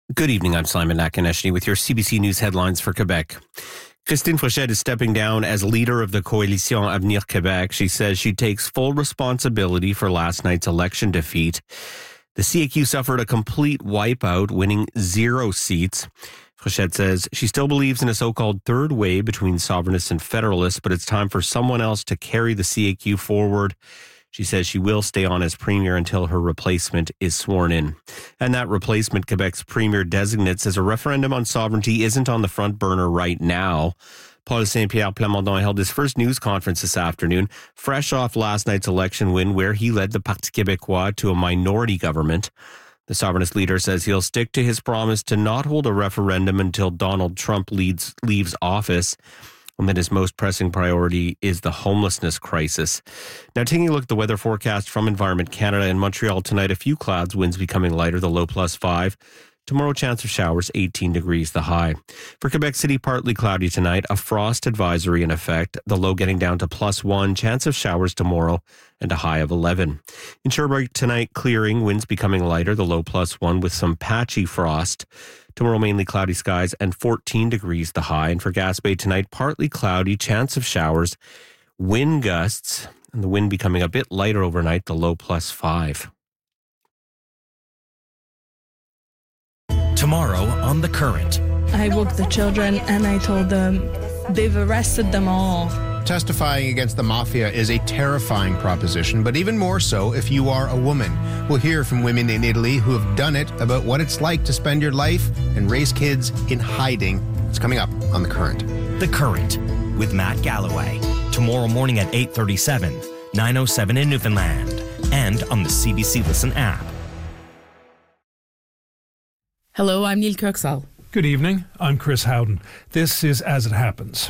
Good evening, I'm Simon Nakaneshny with your CBC News headlines for Quebec. Christine Fréchette is stepping down as leader of the Coalition Avenir Québec. She says she takes full responsibility for last night's election defeat. The CAQ suffered a complete wipeout, winning 0 seats. Fréchette says she still believes in a so-called third way between sovereignists and federalists, but it's time for someone else to carry the CAQ forward. She says she will stay on as premier until her replacement is sworn in. And that replacement, Quebec's premier designate, says a referendum on sovereignty isn't on the front burner right now. Paul Saint-Pierre Plamondon held his first news conference this afternoon, fresh off last night's election win where he led the Parti québécois to a minority government. The sovereignist leader says he'll stick to his promise to not hold a referendum until Donald Trump leaves office, and that his most pressing priority is the homelessness crisis. Now, taking a look at the weather forecast from Environment Canada. In Montreal tonight, a few clouds, winds becoming lighter, the low +5. Tomorrow, chance of showers, 18 degrees, the high. For Quebec City, partly cloudy tonight, a frost advisory in effect, the low getting down to +1, chance of showers tomorrow, and a high of 11. In Sherbrooke tonight, clearing, winds becoming lighter, the low +1 with some patchy frost. Tomorrow, mainly cloudy skies and 14 degrees, the high. And for Gaspé tonight, partly cloudy, chance of showers, wind gusts, and the wind becoming a bit lighter overnight, the low +5. Tomorrow on The Current. I woke the children and I told them they've arrested them all. Testifying against the mafia is a terrifying proposition, but even more so if you are a woman. We'll hear from women in Italy who have done it, about what it's like to spend your life and raise kids in hiding. It's coming up on The Current. The Current with Matt Galloway. Tomorrow morning at 8:37, 9:07 in Newfoundland, and on the CBC Listen app. Hello, I'm Neil Kirksall. Good evening, I'm Chris Howden. This is As It Happens.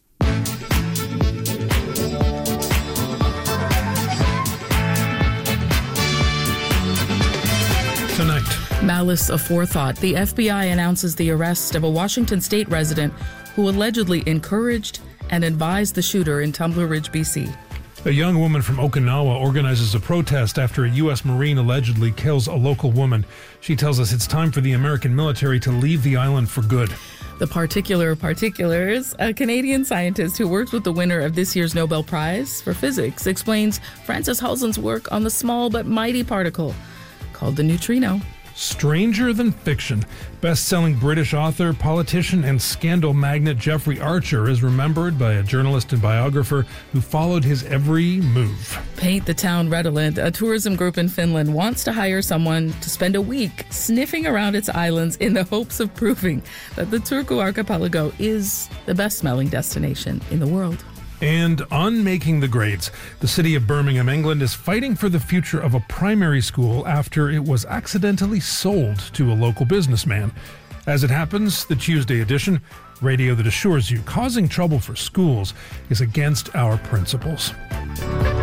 Tonight. Malice aforethought. The FBI announces the arrest of a Washington state resident who allegedly encouraged and advised the shooter in Tumbler Ridge, BC. A young woman from Okinawa organizes a protest after a U.S. Marine allegedly kills a local woman. She tells us it's time for the American military to leave the island for good. The particulars, a Canadian scientist who worked with the winner of this year's Nobel Prize for Physics, explains Francis Halzen's work on the small but mighty particle called the neutrino. Stranger than fiction. Best-selling British author, politician, and scandal magnate Jeffrey Archer is remembered by a journalist and biographer who followed his every move. Paint the Town Redolent. A tourism group in Finland wants to hire someone to spend a week sniffing around its islands in the hopes of proving that the Turku Archipelago is the best-smelling destination in the world. And on Making the Grades, the city of Birmingham, England is fighting for the future of a primary school after it was accidentally sold to a local businessman. As it happens, the Tuesday edition, radio that assures you causing trouble for schools is against our principles.